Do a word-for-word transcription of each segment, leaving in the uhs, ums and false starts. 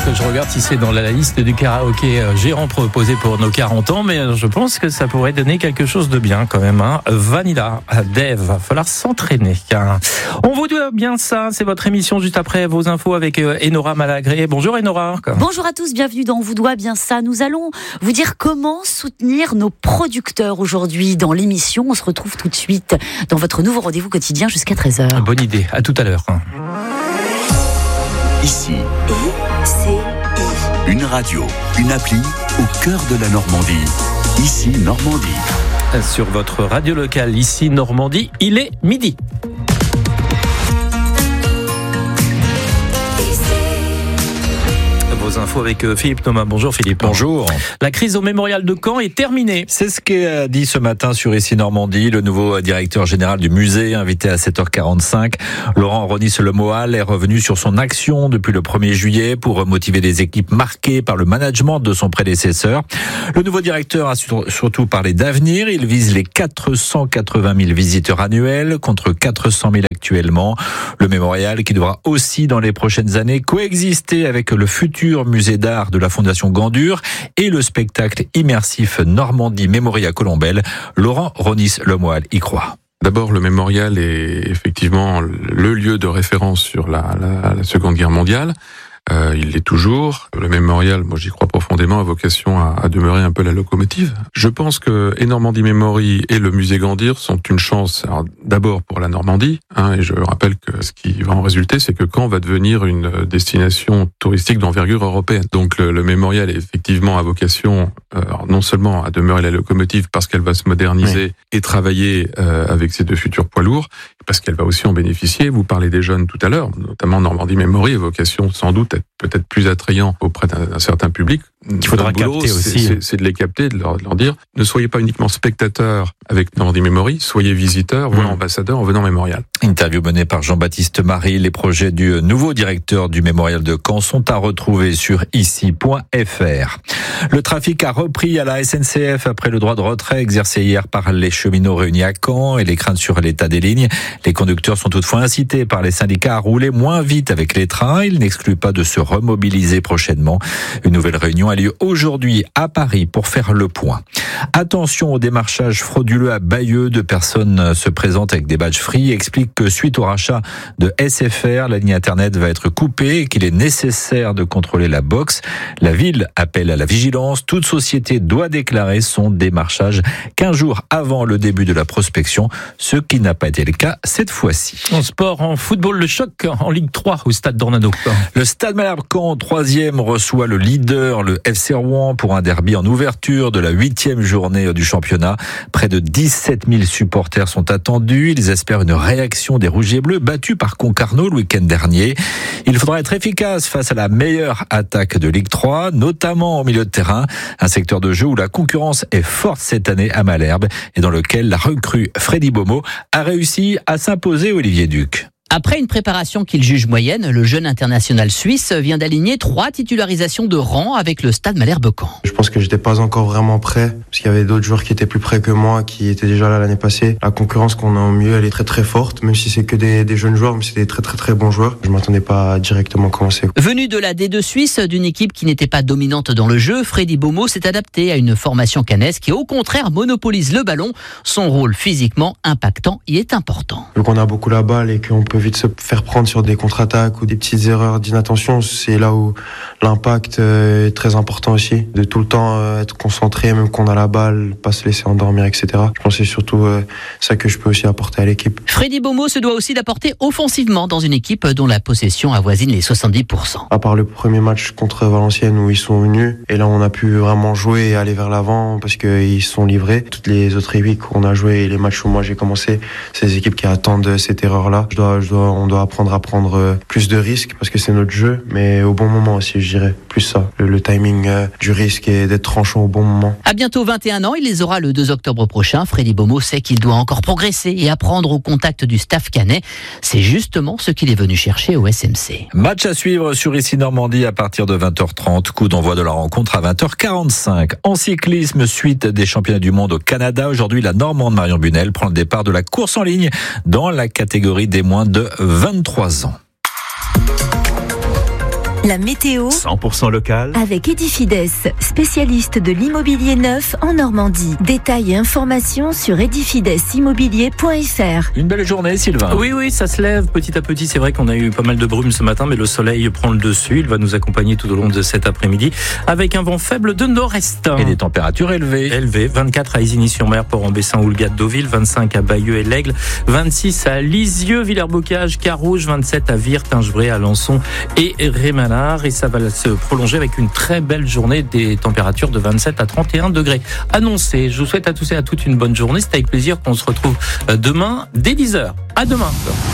que je regarde si c'est dans la liste du karaoké géant proposé pour nos quarante ans, mais je pense que ça pourrait donner quelque chose de bien quand même. Hein. Vanilla, Dave, va falloir s'entraîner. Hein. On vous doit bien ça, c'est votre émission juste après vos infos avec Enora Malagré. Bonjour Enora. Bonjour à tous, bienvenue dans On vous doit bien ça. Nous allons vous dire comment soutenir nos producteurs aujourd'hui dans l'émission. On se retrouve tout de suite dans votre nouveau rendez-vous quotidien jusqu'à treize heures. Bonne idée, à tout à l'heure. Ici, I C I. une radio, une appli au cœur de la Normandie. Ici, Normandie. Sur votre radio locale, ici Normandie, il est midi. Vos infos avec Philippe Thomas. Bonjour Philippe. Bonjour. La crise au mémorial de Caen est terminée. C'est ce qu'a dit ce matin sur Ici Normandie le nouveau directeur général du musée, invité à sept heures quarante-cinq. Laurent Ronis-Lemoal est revenu sur son action depuis le premier juillet pour motiver les équipes marquées par le management de son prédécesseur. Le nouveau directeur a surtout parlé d'avenir. Il vise les quatre cent quatre-vingt mille visiteurs annuels contre quatre cent mille actuellement. Le mémorial qui devra aussi dans les prochaines années coexister avec le futur musée d'art de la Fondation Gandur et le spectacle immersif Normandie Mémoria Colombelle. Laurent Ronis-Lemoal y croit. D'abord, le mémorial est effectivement le lieu de référence sur la, la, la Seconde Guerre mondiale. Euh, il l'est toujours. Le mémorial, moi j'y crois profondément, a vocation à, à demeurer un peu la locomotive. Je pense que et Normandie Memory et le musée Gandur sont une chance, alors, d'abord pour la Normandie, hein, et je rappelle que ce qui va en résulter, c'est que Caen va devenir une destination touristique d'envergure européenne. Donc le, le mémorial est effectivement à vocation euh, non seulement à demeurer la locomotive parce qu'elle va se moderniser oui. et travailler euh, avec ses deux futurs poids lourds, parce qu'elle va aussi en bénéficier. Vous parlez des jeunes tout à l'heure, notamment Normandie Memory a vocation sans doute à peut-être plus attrayant auprès d'un, d'un certain public. Il faudra boulot, capter aussi. C'est, c'est, c'est de les capter, de leur, de leur dire, ne soyez pas uniquement spectateurs avec Normandie Memory, soyez visiteurs, mmh. voire ambassadeurs en venant au mémorial. Interview menée par Jean-Baptiste Marie. Les projets du nouveau directeur du mémorial de Caen sont à retrouver sur ici point f r. Le trafic a repris à la S N C F après le droit de retrait exercé hier par les cheminots réunis à Caen et les craintes sur l'état des lignes. Les conducteurs sont toutefois incités par les syndicats à rouler moins vite avec les trains. Ils n'excluent pas de se remobiliser prochainement. Une nouvelle réunion a lieu aujourd'hui à Paris pour faire le point. Attention au démarchage frauduleux à Bayeux. Deux personnes se présentent avec des badges free et expliquent que suite au rachat de S F R, la ligne internet va être coupée et qu'il est nécessaire de contrôler la box. La ville appelle à la vigilance. Toute société doit déclarer son démarchage quinze jours avant le début de la prospection, ce qui n'a pas été le cas cette fois-ci. En sport, en football, le choc en Ligue trois au Stade d'Ornano. Le Stade Malherbe Caen, troisième, reçoit le leader, le F C Rouen, pour un derby en ouverture de la huitième journée du championnat. Près de dix-sept mille supporters sont attendus. Ils espèrent une réaction des Rouges et Bleus, battus par Concarneau le week-end dernier. Il faudra être efficace face à la meilleure attaque de Ligue trois, notamment au milieu de terrain, un secteur de jeu où la concurrence est forte cette année à Malherbe et dans lequel la recrue Freddy Beaumont a réussi à s'imposer Olivier Duc. Après une préparation qu'il juge moyenne, le jeune international suisse vient d'aligner trois titularisations de rang avec le Stade Malherbe-Caen. Je pense que j'étais pas encore vraiment prêt, parce qu'il y avait d'autres joueurs qui étaient plus prêts que moi, qui étaient déjà là l'année passée. La concurrence qu'on a au mieux, elle est très très forte, même si c'est que des, des jeunes joueurs, mais c'est des très très très bons joueurs. Je m'attendais pas à directement commencer. Venu de la D deux suisse, d'une équipe qui n'était pas dominante dans le jeu, Freddy Beaumont s'est adapté à une formation cannaise qui au contraire monopolise le ballon. Son rôle physiquement impactant y est important. Vu qu'on a beaucoup la balle et qu'on peut vite se faire prendre sur des contre-attaques ou des petites erreurs d'inattention, c'est là où l'impact est très important aussi. De tout le temps être concentré, même qu'on a la balle, pas se laisser endormir, et cetera. Je pense que c'est surtout ça que je peux aussi apporter à l'équipe. Freddy Beaumont se doit aussi d'apporter offensivement dans une équipe dont la possession avoisine les soixante-dix pour cent. À part le premier match contre Valenciennes où ils sont venus, et là on a pu vraiment jouer et aller vers l'avant parce qu'ils se sont livrés. Toutes les autres équipes qu'on a joué et les matchs où moi j'ai commencé, c'est des équipes qui attendent cette erreur-là. Je dois, je dois, on doit apprendre à prendre plus de risques parce que c'est notre jeu, mais au bon moment aussi, je dirais. Plus ça, le, le timing euh, du risque et d'être tranchant au bon moment. À bientôt vingt et un ans, il les aura le deux octobre prochain. Freddy Beaumont sait qu'il doit encore progresser et apprendre au contact du staff canet. C'est justement ce qu'il est venu chercher au S M C. Match à suivre sur Ici Normandie à partir de vingt heures trente. Coup d'envoi de la rencontre à vingt heures quarante-cinq. En cyclisme, suite des championnats du monde au Canada. Aujourd'hui, la Normande Marion Bunel prend le départ de la course en ligne dans la catégorie des moins de vingt-trois ans. La météo cent pour cent local. avec Edifides, spécialiste de l'immobilier neuf en Normandie. Détails et informations sur edifides immobilier point f r. Une belle journée, Sylvain. Oui, oui, ça se lève petit à petit. C'est vrai qu'on a eu pas mal de brume ce matin, mais le soleil prend le dessus. Il va nous accompagner tout au long de cet après-midi avec un vent faible de nord-est. Et des températures élevées. Élevé, vingt-quatre à Isigny-sur-Mer, Port-en-Bessin, Houlgate, Deauville, vingt-cinq à Bayeux et l'Aigle, vingt-six à Lisieux, Villers-Bocage, Carouge, vingt-sept à Vire, Tingebray, Alençon et Rémalard. Et ça va se prolonger avec une très belle journée, des températures de vingt-sept à trente et un degrés annoncées. Je vous souhaite à tous et à toutes une bonne journée. C'est avec plaisir qu'on se retrouve demain dès dix heures. À demain.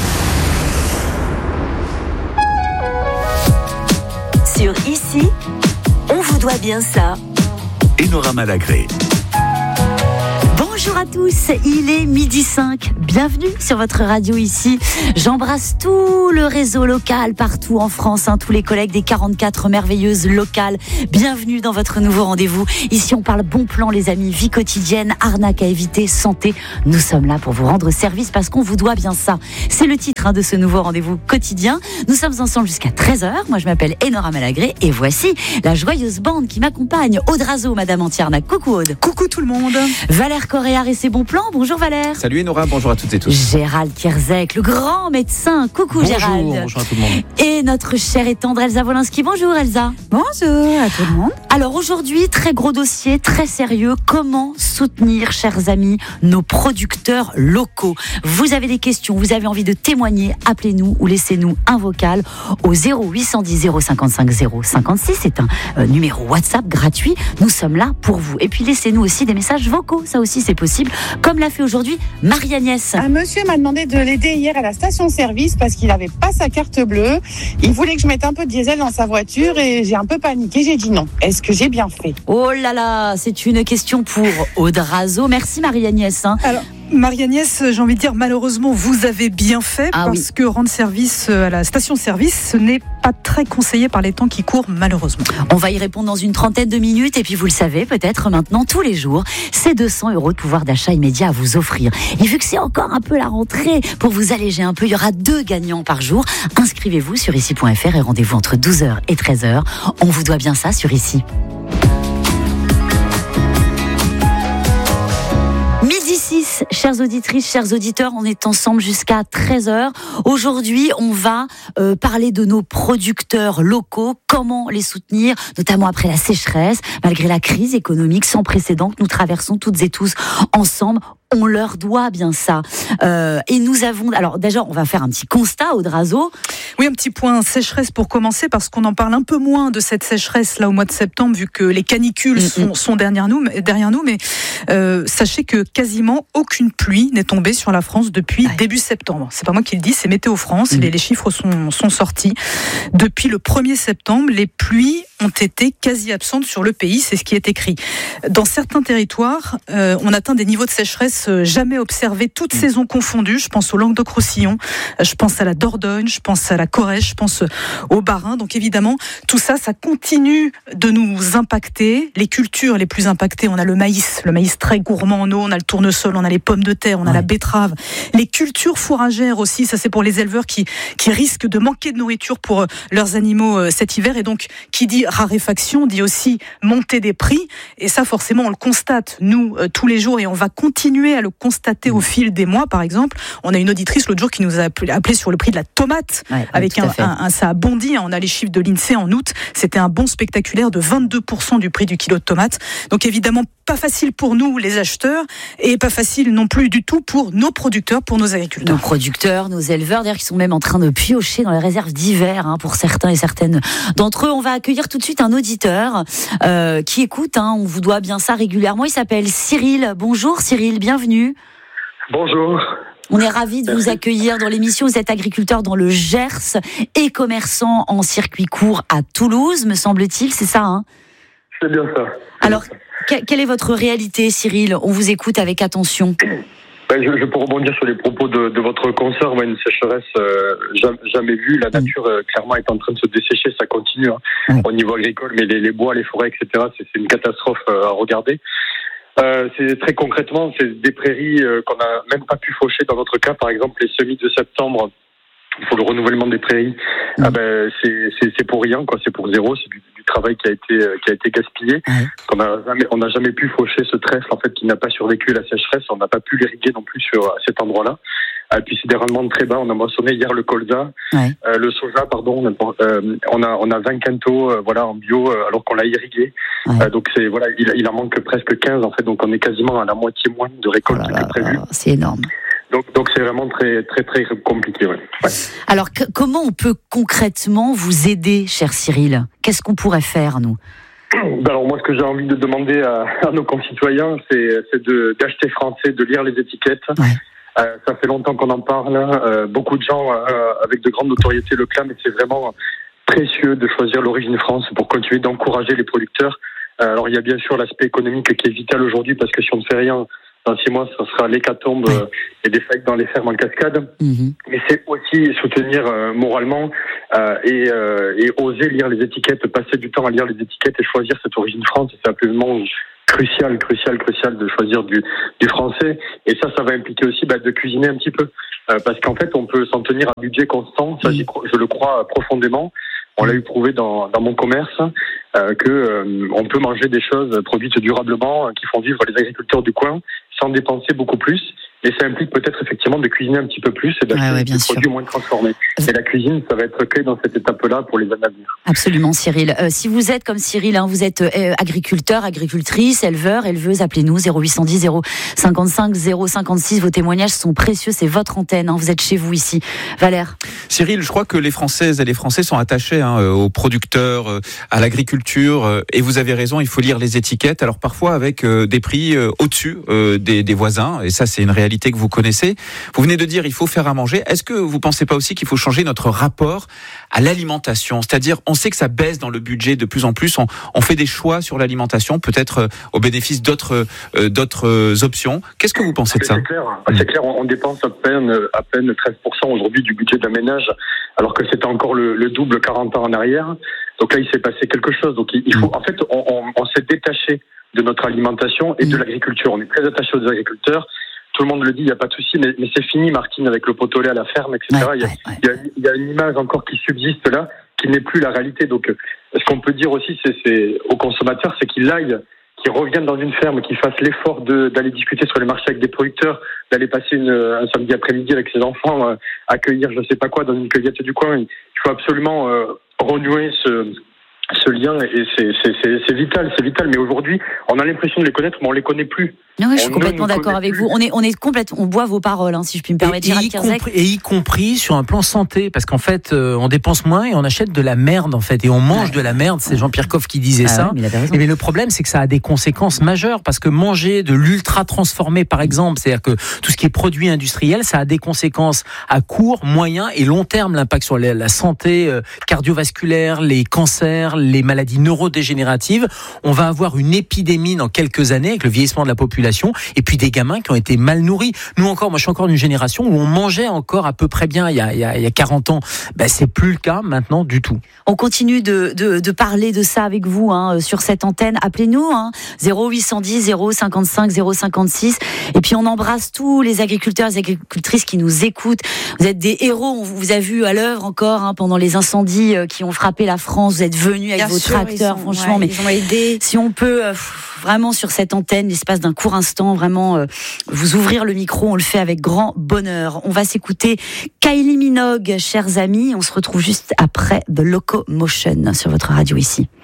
Sur Ici, on vous doit bien ça. Enora Malagré. Bonjour à tous, il est midi cinq. Bienvenue sur votre radio ici. J'embrasse tout le réseau local partout en France, hein, tous les collègues des quarante-quatre merveilleuses locales. Bienvenue dans votre nouveau rendez-vous. Ici, on parle bon plan, les amis, vie quotidienne, arnaque à éviter, santé. Nous sommes là pour vous rendre service parce qu'on vous doit bien ça. C'est le titre hein, de ce nouveau rendez-vous quotidien. Nous sommes ensemble jusqu'à treize heures. Moi, je m'appelle Enora Malagré et voici la joyeuse bande qui m'accompagne. Aude Razo, Madame Antiarnac. Coucou Aude. Coucou tout le monde. Valère Coréard et ses bons plans. Bonjour Valère. Salut Enora, bonjour à toutes et tous. Gérald Kierzek, le grand médecin. Coucou bonjour, Gérald. Bonjour à tout le monde. Et notre chère et tendre Elsa Wolinski. Bonjour Elsa. Bonjour à tout le monde. Alors aujourd'hui, très gros dossier, très sérieux. Comment soutenir, chers amis, nos producteurs locaux? Vous avez des questions, vous avez envie de témoigner, appelez-nous ou laissez-nous un vocal au zéro huit cent dix zéro cinquante-cinq zéro cinquante-six. C'est un euh, numéro WhatsApp gratuit. Nous sommes là pour vous. Et puis laissez-nous aussi des messages vocaux. Ça aussi, c'est possible. Comme l'a fait aujourd'hui Marie-Agnès. Un monsieur m'a demandé de l'aider hier à la station-service parce qu'il n'avait pas sa carte bleue. Il voulait que je mette un peu de diesel dans sa voiture et j'ai un peu paniqué. J'ai dit non. Est-ce que j'ai bien fait? Oh là là, c'est une question pour Aude Razo. Merci Marie-Agnès. Hein. Alors, Marie-Agnès, j'ai envie de dire, malheureusement, vous avez bien fait ah, parce oui. que rendre service à la station-service, ce n'est pas très conseillé par les temps qui courent, malheureusement. On va y répondre dans une trentaine de minutes et puis vous le savez, peut-être maintenant, tous les jours, c'est deux cents euros de pouvoir d'achat immédiat à vous offrir. Et vu que c'est encore un peu la rentrée, pour vous alléger un peu, il y aura deux gagnants par jour. Inscrivez-vous sur ici point f r et rendez-vous entre douze heures et treize heures. On vous doit bien ça sur Ici. Midi six, chères auditrices, chers auditeurs, on est ensemble jusqu'à treize heures. Aujourd'hui, on va euh, parler de nos producteurs locaux, comment les soutenir, notamment après la sécheresse, malgré la crise économique sans précédent que nous traversons toutes et tous ensemble. On leur doit bien ça. Euh, et nous avons... Alors déjà, on va faire un petit constat, Aude Razo. Oui, un petit point sécheresse pour commencer, parce qu'on en parle un peu moins de cette sécheresse là au mois de septembre, vu que les canicules mm-hmm. sont, sont derrière nous. Derrière nous mais euh, sachez que quasiment aucune pluie n'est tombée sur la France depuis ouais. début septembre. C'est pas moi qui le dis, c'est Météo France. Mm-hmm. Les, les chiffres sont, sont sortis. Depuis le premier septembre, les pluies ont été quasi absentes sur le pays. C'est ce qui est écrit. Dans certains territoires, euh, on atteint des niveaux de sécheresse jamais observé, toutes saisons confondues. Je pense au Languedoc-Roussillon, je pense à la Dordogne, je pense à la Corrèze, je pense au Bas-Rhin. Donc évidemment, tout ça, ça continue de nous impacter. Les cultures les plus impactées, on a le maïs, le maïs très gourmand en eau, on a le tournesol, on a les pommes de terre, on a ouais. la betterave. Les cultures fourragères aussi, ça c'est pour les éleveurs qui, qui risquent de manquer de nourriture pour leurs animaux cet hiver. Et donc, qui dit raréfaction, dit aussi montée des prix. Et ça, forcément, on le constate, nous, tous les jours, et on va continuer à le constater au fil des mois. Par exemple, on a une auditrice l'autre jour qui nous a appelé sur le prix de la tomate, ouais, avec un, un, un, ça a bondi, hein, on a les chiffres de l'INSEE en août, c'était un bond spectaculaire de vingt-deux pour cent du prix du kilo de tomate. Donc évidemment, pas facile pour nous les acheteurs et pas facile non plus du tout pour nos producteurs, pour nos agriculteurs. Nos producteurs, nos éleveurs, d'ailleurs, qui sont même en train de piocher dans les réserves d'hiver, hein, pour certains et certaines d'entre eux. On va accueillir tout de suite un auditeur euh, qui écoute, hein, on vous doit bien ça régulièrement. Il s'appelle Cyril. Bonjour Cyril, bienvenue. Bonjour. On est ravis de vous accueillir dans l'émission. Vous êtes agriculteur dans le Gers et commerçant en circuit court à Toulouse, me semble-t-il, c'est ça, hein? C'est bien ça. Alors, que, quelle est votre réalité, Cyril? On vous écoute avec attention. Ben, je, je peux rebondir sur les propos de, de votre consoeur. Une sécheresse euh, jamais, jamais vue. La nature, euh, clairement, est en train de se dessécher. Ça continue, hein, mmh. au niveau agricole. Mais les, les bois, les forêts, et cetera, c'est, c'est une catastrophe euh, à regarder. Euh, c'est très concrètement, c'est des prairies euh, qu'on n'a même pas pu faucher. Dans notre cas, par exemple, les semis de septembre pour le renouvellement des prairies, mmh. ah ben c'est, c'est c'est pour rien quoi, c'est pour zéro, c'est du, du travail qui a été qui a été gaspillé. Mmh. On a jamais on n'a jamais pu faucher ce trèfle en fait qui n'a pas survécu à la sécheresse, on n'a pas pu l'irriguer non plus sur à cet endroit-là. Et puis c'est des rendements très bas. On a moissonné hier le colza, ouais. euh, le soja, pardon. Euh, on a on a vingt quintaux, euh, voilà, en bio, euh, alors qu'on l'a irrigué. Ouais. Euh, donc c'est voilà, il, il en manque presque quinze en fait. Donc on est quasiment à la moitié moins de récolte oh là que prévu. Là, c'est énorme. Donc donc c'est vraiment très très très compliqué. Ouais. Ouais. Alors que, comment on peut concrètement vous aider, cher Cyril ? Qu'est-ce qu'on pourrait faire nous ? Alors moi, ce que j'ai envie de demander à, à nos concitoyens, c'est c'est de d'acheter français, de lire les étiquettes. Ouais. Euh, ça fait longtemps qu'on en parle. Euh, beaucoup de gens euh, avec de grandes notoriétés le clament, et c'est vraiment précieux de choisir l'origine France pour continuer d'encourager les producteurs. Euh, alors il y a bien sûr l'aspect économique qui est vital aujourd'hui, parce que si on ne fait rien, dans six mois, ça sera l'hécatombe euh, et des faillites dans les fermes en cascade. Mmh. Mais c'est aussi soutenir euh, moralement euh, et, euh, et oser lire les étiquettes, passer du temps à lire les étiquettes et choisir cette origine France. C'est absolument crucial, crucial, crucial de choisir du, du français. Et ça, ça va impliquer aussi bah, de cuisiner un petit peu. Euh, parce qu'en fait, on peut s'en tenir à budget constant. Ça, j'y, je le crois profondément. On l'a eu prouvé dans, dans mon commerce euh, que euh, on peut manger des choses produites durablement, euh, qui font vivre les agriculteurs du coin, sans dépenser beaucoup plus. Et ça implique peut-être effectivement de cuisiner un petit peu plus et d'acheter ouais, ouais, des sûr. produits moins transformés. Et la cuisine, ça va être clé dans cette étape-là pour les années à venir. Absolument, Cyril. Euh, si vous êtes comme Cyril, hein, vous êtes euh, agriculteur, agricultrice, éleveur, éleveuse, appelez-nous zéro huit cent dix zéro cinquante-cinq zéro cinquante-six. Vos témoignages sont précieux, c'est votre antenne. Hein, vous êtes chez vous ici. Valère. Cyril, je crois que les Françaises et les Français sont attachés hein, aux producteurs, à l'agriculture. Et vous avez raison, il faut lire les étiquettes. Alors parfois avec euh, des prix euh, au-dessus euh, des, des voisins. Et ça, c'est une réalité que vous connaissez. Vous venez de dire il faut faire à manger. Est-ce que vous pensez pas aussi qu'il faut changer notre rapport à l'alimentation ? C'est-à-dire, on sait que ça baisse dans le budget de plus en plus. On, on fait des choix sur l'alimentation, peut-être euh, au bénéfice d'autres euh, d'autres euh, options. Qu'est-ce que vous pensez de ça ? C'est clair. C'est clair. On dépense à peine à peine treize pour cent aujourd'hui du budget d'un ménage, alors que c'était encore le, le double quarante ans en arrière. Donc là, il s'est passé quelque chose. Donc il faut. En fait, on, on, on s'est détaché de notre alimentation et de l'agriculture. On est très attaché aux agriculteurs. Tout le monde le dit, il n'y a pas de souci, mais, mais c'est fini, Martine, avec le pot au lait à la ferme, et cetera. Ouais, il, y a, ouais, ouais. Il, y a, il y a une image encore qui subsiste là, qui n'est plus la réalité. Donc, ce qu'on peut dire aussi, c'est, c'est aux consommateurs, c'est qu'ils aillent, qu'ils reviennent dans une ferme, qu'ils fassent l'effort de, d'aller discuter sur les marchés avec des producteurs, d'aller passer une, un samedi après-midi avec ses enfants, euh, accueillir je ne sais pas quoi dans une cueillette du coin. Il faut absolument euh, renouer ce... ce lien, et c'est, c'est, c'est, c'est vital, c'est vital. Mais aujourd'hui, on a l'impression de les connaître, mais on les connaît plus. Non, oui, je suis on complètement d'accord avec plus. vous. On est, on est complètement, on boit vos paroles, hein, si je puis me permettre. Et, et, y compris, et y compris sur un plan santé, parce qu'en fait, euh, on dépense moins et on achète de la merde, en fait, et on mange ouais. de la merde. C'est Jean-Pierre Coff qui disait ah, ça. Oui, mais, et mais le problème, c'est que ça a des conséquences majeures, parce que manger de l'ultra transformé, par exemple, c'est-à-dire que tout ce qui est produit industriel, ça a des conséquences à court, moyen et long terme. L'impact sur la, la santé euh, cardiovasculaire, les cancers, les maladies neurodégénératives. On va avoir une épidémie dans quelques années avec le vieillissement de la population, et puis des gamins qui ont été mal nourris. Nous encore, moi je suis encore d'une génération où on mangeait encore à peu près bien il y a, il y a, il y a quarante ans. Ben, c'est plus le cas maintenant du tout. On continue de, de, de parler de ça avec vous hein, sur cette antenne. Appelez-nous hein, zéro huit cent dix zéro cinquante-cinq zéro cinquante-six. Et puis on embrasse tous les agriculteurs et agricultrices qui nous écoutent. Vous êtes des héros. On vous a vu à l'œuvre encore hein, pendant les incendies qui ont frappé la France. Vous êtes venus avec bien vos sûr, tracteurs, sont, franchement. Ouais, mais ils ont aidé. Si on peut euh, vraiment sur cette antenne, l'espace d'un court instant, vraiment euh, vous ouvrir le micro, on le fait avec grand bonheur. On va s'écouter Kylie Minogue, chers amis. On se retrouve juste après The Locomotion sur votre radio ici.